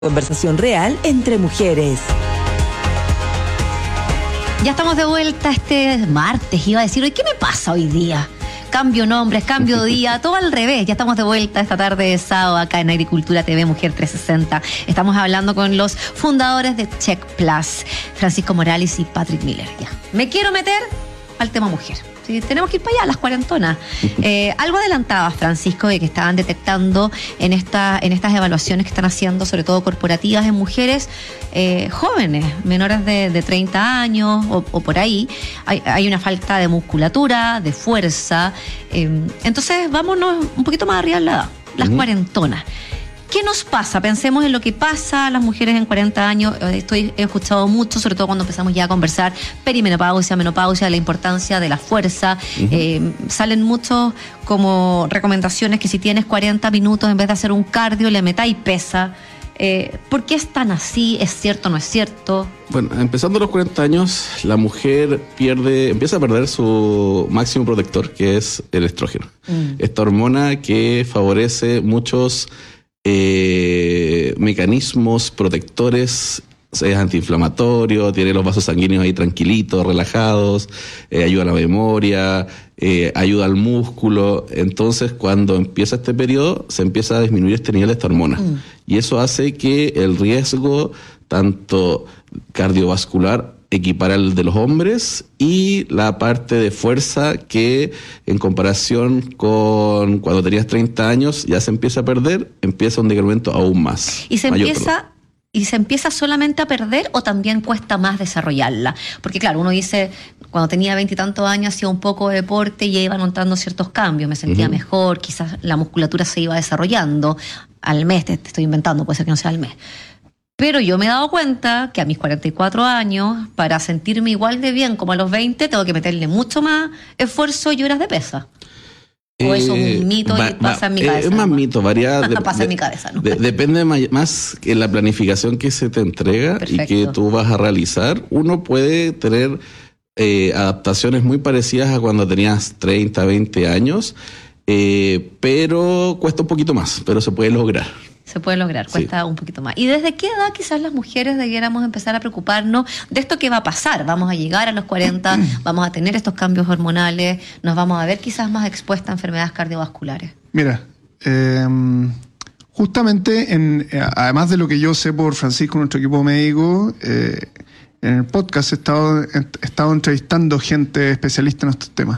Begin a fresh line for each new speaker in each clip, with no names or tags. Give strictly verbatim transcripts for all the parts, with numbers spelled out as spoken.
Conversación real entre mujeres.
Ya estamos de vuelta este martes. Iba a decir, ¿qué me pasa hoy día? Cambio nombres, cambio día, todo al revés. Ya estamos de vuelta esta tarde de sábado acá en Agricultura T V Mujer trescientos sesenta. Estamos hablando con los fundadores de Check Plus, Francisco Morales y Patrick Miller. Ya. Me quiero meter al tema mujer. Sí, tenemos que ir para allá, las cuarentonas. Eh, algo adelantabas, Francisco, de que estaban detectando en, esta, en estas evaluaciones que están haciendo, sobre todo corporativas, en mujeres eh, jóvenes, menores de, de treinta años o, o por ahí. Hay, hay una falta de musculatura, de fuerza. Eh, entonces, vámonos un poquito más arriba de la edad, las uh-huh. cuarentonas. ¿Qué nos pasa? Pensemos en lo que pasa a las mujeres en cuarenta años. Estoy, he escuchado mucho, sobre todo cuando empezamos ya a conversar perimenopausia, menopausia, la importancia de la fuerza. Uh-huh. Eh, salen muchos como recomendaciones que si tienes cuarenta minutos, en vez de hacer un cardio, le metáis pesa. Eh, ¿Por qué es tan así? ¿Es cierto o no es cierto?
Bueno, empezando a los cuarenta años, la mujer pierde, empieza a perder su máximo protector, que es el estrógeno. Mm. Esta hormona que favorece muchos Eh, mecanismos protectores, es antiinflamatorio, tiene los vasos sanguíneos ahí tranquilitos, relajados, eh, ayuda a la memoria, eh, ayuda al músculo. Entonces, cuando empieza este periodo, se empieza a disminuir este nivel de esta hormona. Mm. Y eso hace que el riesgo, tanto cardiovascular, equipara al de los hombres, y la parte de fuerza que en comparación con cuando tenías treinta años ya se empieza a perder, empieza un decremento aún más.
Y se
mayor,
empieza... Perdón. ¿Y se empieza solamente a perder o también cuesta más desarrollarla? Porque claro, uno dice, cuando tenía veintitantos años hacía un poco de deporte y ya iba notando ciertos cambios, me sentía uh-huh. mejor, quizás la musculatura se iba desarrollando. Al mes, te, te estoy inventando, puede ser que no sea al mes. Pero yo me he dado cuenta que a mis cuarenta y cuatro años, para sentirme igual de bien como a los veinte, tengo que meterle mucho más esfuerzo y horas de pesa. ¿O eso es un mito
va,
y pasa
va,
en mi cabeza?
Es más ¿no? mito, varía. De,
pasa
de,
en mi cabeza, ¿no?
De, depende más en la planificación que se te entrega. Perfecto. Y que tú vas a realizar. Uno puede tener eh, adaptaciones muy parecidas a cuando tenías treinta, veinte años, eh, pero cuesta un poquito más, pero se puede lograr.
Se puede lograr, cuesta sí. un poquito más. ¿Y desde qué edad quizás las mujeres debiéramos empezar a preocuparnos de esto que va a pasar? Vamos a llegar a los cuarenta, vamos a tener estos cambios hormonales, nos vamos a ver quizás más expuestas a enfermedades cardiovasculares.
Mira, eh, justamente, en, además de lo que yo sé por Francisco, nuestro equipo médico, eh, en el podcast he estado, he estado entrevistando gente especialista en estos temas.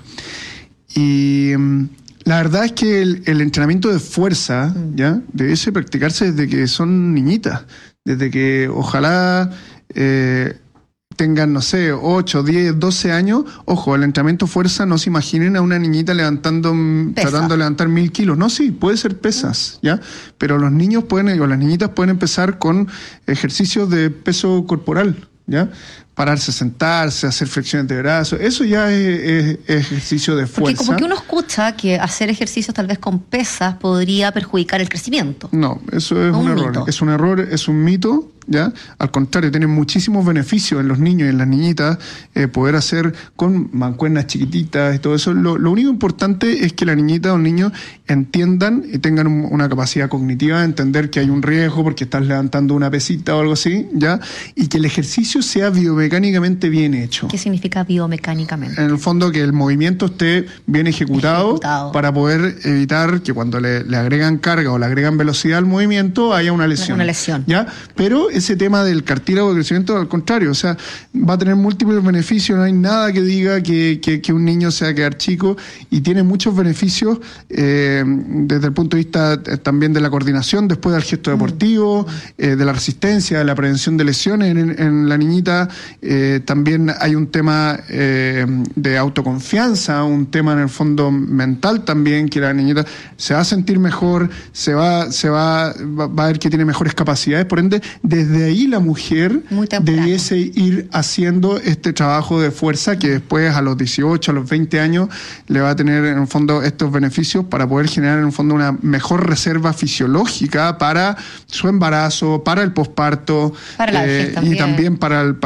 Y... la verdad es que el, el entrenamiento de fuerza ya debe practicarse desde que son niñitas, desde que ojalá eh, tengan, no sé, ocho, diez, doce años. Ojo, el entrenamiento de fuerza, no se imaginen a una niñita levantando, Pesa. tratando de levantar mil kilos. No, sí, puede ser pesas, ¿ya? Pero los niños pueden, o las niñitas pueden empezar con ejercicios de peso corporal, ¿ya? Pararse, sentarse, hacer flexiones de brazos, eso ya es, es ejercicio de fuerza.
Porque como que uno escucha que hacer ejercicios tal vez con pesas podría perjudicar el crecimiento.
No, eso es un, un error, mito. es un error, es un mito, ¿ya? Al contrario, tiene muchísimos beneficios en los niños y en las niñitas, eh, poder hacer con mancuernas chiquititas y todo eso. Lo, lo único importante es que la niñita o el niño entiendan y tengan un, una capacidad cognitiva de entender que hay un riesgo porque estás levantando una pesita o algo así, ¿ya? Y que el ejercicio sea biomecánicamente bien hecho.
¿Qué significa biomecánicamente?
En el fondo, que el movimiento esté bien ejecutado, ejecutado. para poder evitar que cuando le, le agregan carga o le agregan velocidad al movimiento haya una lesión.
Una lesión.
¿Ya? Pero ese tema del cartílago de crecimiento, al contrario, o sea, va a tener múltiples beneficios, no hay nada que diga que, que, que un niño se va a quedar chico, y tiene muchos beneficios eh, desde el punto de vista eh, también de la coordinación después del gesto deportivo, eh, de la resistencia, de la prevención de lesiones en, en la niñita. Eh, también hay un tema eh, de autoconfianza, un tema en el fondo mental también, que la niñita se va a sentir mejor, se va, se va, va, va a ver que tiene mejores capacidades, por ende, de Desde ahí la mujer debiese ir haciendo este trabajo de fuerza que después a los dieciocho, a los veinte años le va a tener en el fondo estos beneficios para poder generar en el fondo una mejor reserva fisiológica para su embarazo, para el posparto,
para la
eh,
también.
y también para, el, para la época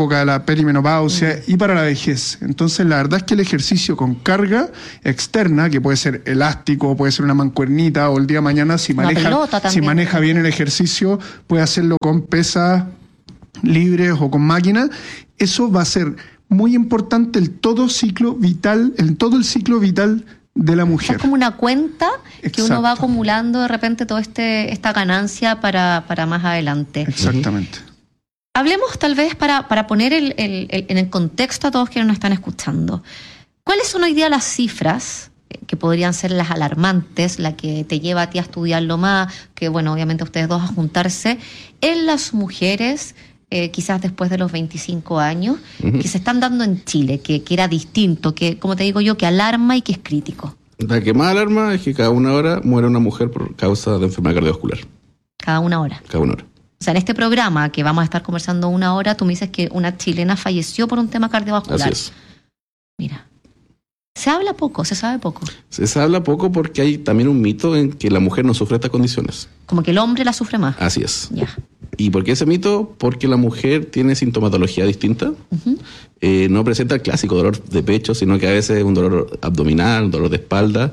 época de la perimenopausia mm. y para la vejez. Entonces, la verdad es que el ejercicio con carga externa, que puede ser elástico, puede ser una mancuernita, o el día de mañana, si maneja, si maneja bien el ejercicio, puede hacerlo con pesas libres o con máquinas. Eso va a ser muy importante el todo ciclo vital, en todo el ciclo vital de la mujer.
Es como una cuenta que
Exacto.
uno va acumulando de repente toda este, esta ganancia para, para más adelante.
Exactamente.
Hablemos tal vez para, para poner el, el, el, en el contexto a todos quienes nos están escuchando. ¿Cuáles son hoy día las cifras que podrían ser las alarmantes, la que te lleva a ti a estudiarlo más, que bueno, obviamente ustedes dos a juntarse, en las mujeres, eh, quizás después de los veinticinco años, uh-huh. que se están dando en Chile, que, que era distinto, que, como te digo yo, que alarma y que es crítico?
La que más alarma es que cada una hora muere una mujer por causa de enfermedad cardiovascular.
Cada una hora.
Cada una hora.
O sea, en este programa que vamos a estar conversando una hora, tú me dices que una chilena falleció por un tema cardiovascular.
Así es.
Mira, se habla poco, se sabe poco.
Se habla poco porque hay también un mito en que la mujer no sufre estas condiciones.
Como que el hombre la sufre más.
Así es.
Ya.
¿Y por qué ese mito? Porque la mujer tiene sintomatología distinta. Uh-huh. Eh, no presenta el clásico dolor de pecho, sino que a veces es un dolor abdominal, un dolor de espalda.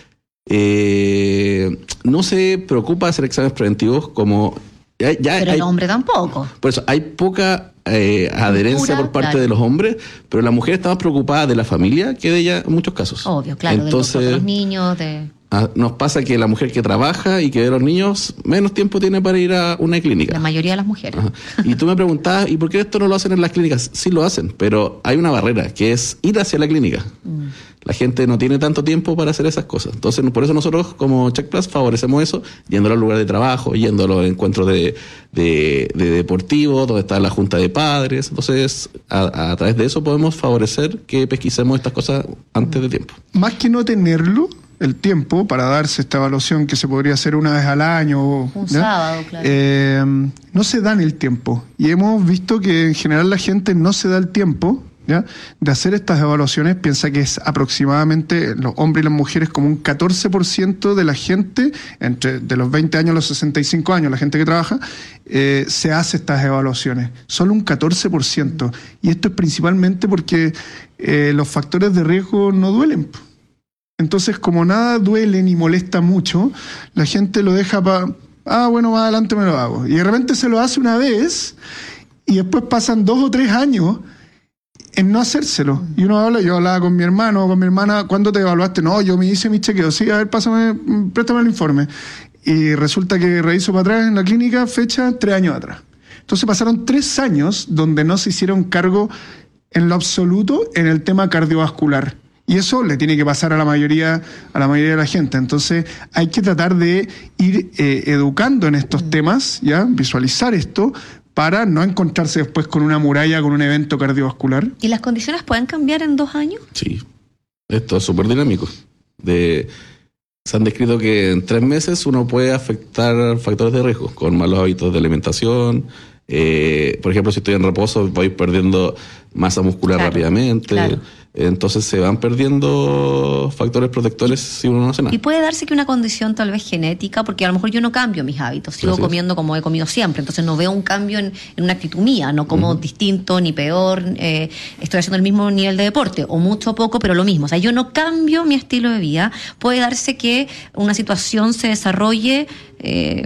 Eh, no se preocupa de hacer exámenes preventivos como... Ya, ya
pero
hay,
el hombre tampoco.
Por eso hay poca eh, adherencia por parte
claro.
de los hombres, pero la mujer está más preocupada de la familia que de ella en muchos casos.
Obvio, claro,
Entonces,
de los niños, de...
Ah, nos pasa que la mujer que trabaja y que ve a los niños menos tiempo tiene para ir a una clínica.
La mayoría de las mujeres.
Ajá. Y tú me preguntabas, ¿y por qué esto no lo hacen en las clínicas? Sí lo hacen, pero hay una barrera, que es ir hacia la clínica. Mm. La gente no tiene tanto tiempo para hacer esas cosas. Entonces, por eso nosotros como Check Plus favorecemos eso, yendo a los lugares de trabajo, yendo a los encuentros de, de, de deportivos, donde está la junta de padres. Entonces, a, a través de eso podemos favorecer que pesquisemos estas cosas antes de tiempo.
Más que no tenerlo, el tiempo para darse esta evaluación que se podría hacer una vez al año.
Un
¿ya?
sábado, claro.
Eh, no se dan el tiempo. Y hemos visto que en general la gente no se da el tiempo, ¿ya?, de hacer estas evaluaciones. Piensa que es aproximadamente, los hombres y las mujeres, como un catorce por ciento de la gente, entre de los veinte años a los sesenta y cinco años, la gente que trabaja, eh, se hace estas evaluaciones. Solo un catorce por ciento. Y esto es principalmente porque eh, los factores de riesgo no duelen. Entonces, como nada duele ni molesta mucho, la gente lo deja para, ah, bueno, más adelante me lo hago. Y de repente se lo hace una vez y después pasan dos o tres años en no hacérselo. Y uno habla, yo hablaba con mi hermano o con mi hermana, ¿cuándo te evaluaste? No, yo me hice mi chequeo. Sí, a ver, pásame, préstame el informe. Y resulta que reviso para atrás en la clínica, fecha tres años atrás. Entonces pasaron tres años donde no se hicieron cargo en lo absoluto en el tema cardiovascular. Y eso le tiene que pasar a la mayoría, a la mayoría de la gente. Entonces hay que tratar de ir eh, educando en estos temas, ya, visualizar esto, para no encontrarse después con una muralla, con un evento cardiovascular.
¿Y las condiciones pueden cambiar en dos años?
Sí, esto es súper dinámico. De, se han descrito que en tres meses uno puede afectar factores de riesgo, con malos hábitos de alimentación. Eh, por ejemplo, si estoy en reposo, voy perdiendo masa muscular claro, rápidamente. Claro. Entonces se van perdiendo factores protectores si uno no hace nada.
Y puede darse que una condición tal vez genética, porque a lo mejor yo no cambio mis hábitos, sigo Gracias. comiendo como he comido siempre, entonces no veo un cambio en, en una actitud mía, no como uh-huh. distinto ni peor, eh, estoy haciendo el mismo nivel de deporte, o mucho o poco, pero lo mismo. O sea, yo no cambio mi estilo de vida. Puede darse que una situación se desarrolle eh,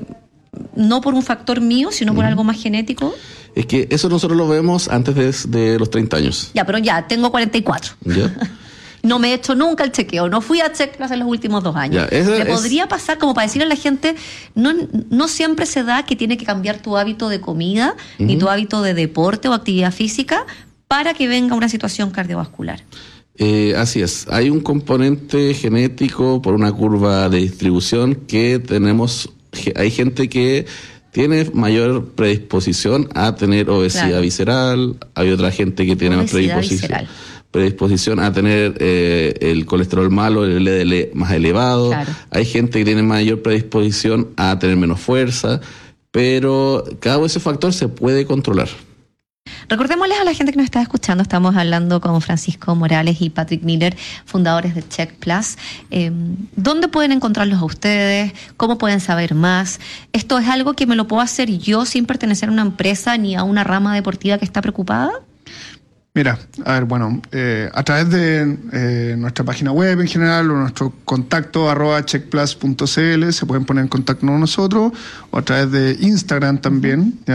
no por un factor mío, sino por uh-huh. algo más genético.
Es que eso nosotros lo vemos antes de, de los treinta años.
Ya, pero ya, tengo cuarenta y cuatro. ¿Ya? No me he hecho nunca el chequeo, no fui a Check Plus en los últimos dos años. Ya, esa, ¿Me es... podría pasar, como para decirle a la gente, no, no siempre se da que tiene que cambiar tu hábito de comida, uh-huh. ni tu hábito de deporte o actividad física para que venga una situación cardiovascular?
Eh, así es, hay un componente genético por una curva de distribución que tenemos, hay gente que tiene mayor predisposición a tener obesidad claro. visceral, hay otra gente que tiene más predisposición, predisposición a tener eh, el colesterol malo, el L D L más elevado, claro. hay gente que tiene mayor predisposición a tener menos fuerza, pero cada ese factor se puede controlar.
Recordémosles a la gente que nos está escuchando, estamos hablando con Francisco Morales y Patrick Miller, fundadores de Check Plus. Eh, ¿Dónde pueden encontrarlos a ustedes? ¿Cómo pueden saber más? ¿Esto es algo que me lo puedo hacer yo sin pertenecer a una empresa ni a una rama deportiva que está preocupada?
Mira, a ver, bueno, eh, a través de eh, nuestra página web en general o nuestro contacto arroba checkplus punto c l se pueden poner en contacto con nosotros, o a través de Instagram también, ¿ya?